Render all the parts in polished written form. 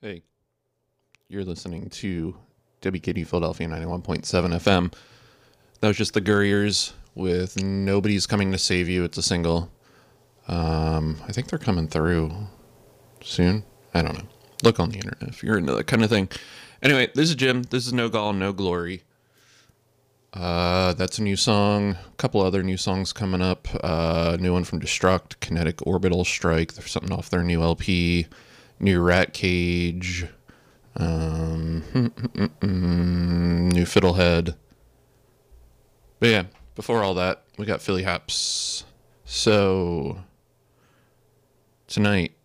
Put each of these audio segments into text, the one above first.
Hey, you're listening to WKD Philadelphia 91.7 FM. That was just the Gurriers with Nobody's Coming to Save You. It's a single. I think they're coming through soon. I don't know. Look on the internet if you're into that kind of thing. Anyway, this is Jim. This is No Gall, No Glory. That's a new song. A couple other new songs coming up. New one from Destruct, Kinetic Orbital Strike. There's something off their new LP. New Rat Cage. New Fiddlehead. But yeah, before all that, we got Philly Haps. So, tonight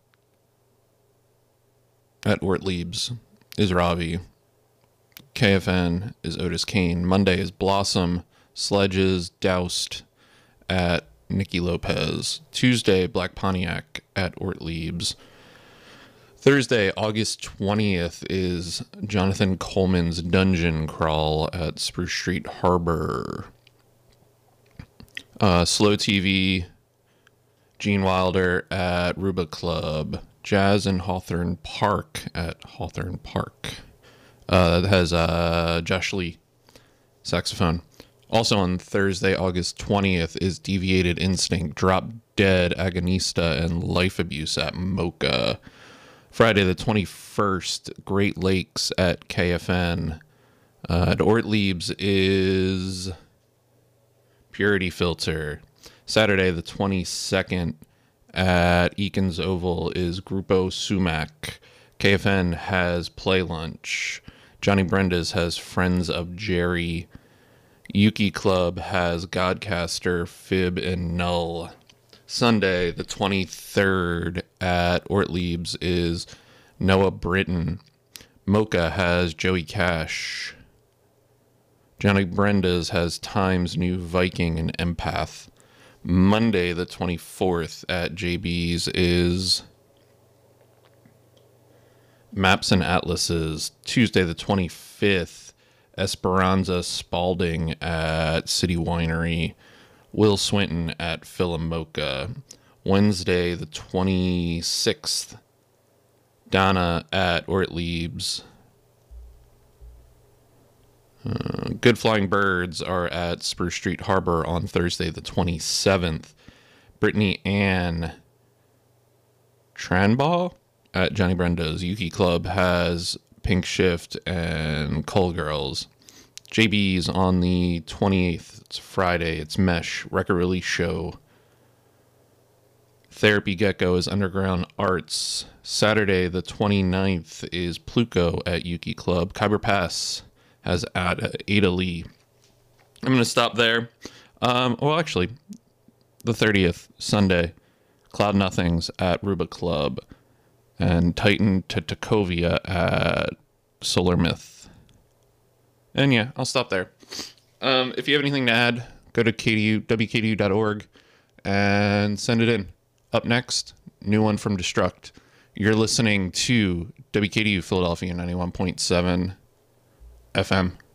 at Ortlieb's is Ravi. KFN is Otis Kane. Monday is Blossom. Sledges Doused at Nicky Lopez. Tuesday, Black Pontiac at Ortlieb's. Thursday, August 20th, is Jonathan Coleman's Dungeon Crawl at Spruce Street Harbor. Slow TV, Gene Wilder at Ruba Club. Jazz in Hawthorne Park at Hawthorne Park. That has Josh Lee, saxophone. Also on Thursday, August 20th, is Deviated Instinct, Drop Dead, Agonista, and Life Abuse at Mocha. Friday the 21st, Great Lakes at KFN. At Ortlieb's is Purity Filter. Saturday the 22nd at Eakins Oval is Grupo Sumac. KFN has Play Lunch. Johnny Brenda's has Friends of Jerry. Yuki Club has Godcaster, Fib, and Null. Sunday, the 23rd at Ortlieb's is Noah Britton. Mocha has Joey Cash. Johnny Brenda's has Times New Viking and Empath. Monday, the 24th at JB's is Maps and Atlases. Tuesday, the 25th, Esperanza Spalding at City Winery. Will Swinton at Philomoka. Wednesday, the 26th, Donna at Ortlieb's. Good Flying Birds are at Spruce Street Harbor on Thursday, the 27th. Brittany Ann Tranbaugh at Johnny Brenda's. Yuki Club has Pink Shift and Cull Girls. JB's on the 28th. It's Friday. It's Mesh Record Release Show. Therapy Gecko is Underground Arts. Saturday, the 29th, is Pluko at Yuki Club. Khyber Pass has at Ada Lee. I'm going to stop there. Actually, the 30th, Sunday, Cloud Nothings at Ruba Club. And Titan to Takovia at Solar Myth. And yeah, I'll stop there. If you have anything to add, go to wkdu.org and send it in. Up next, new one from Destruct. You're listening to WKDU Philadelphia 91.7 FM.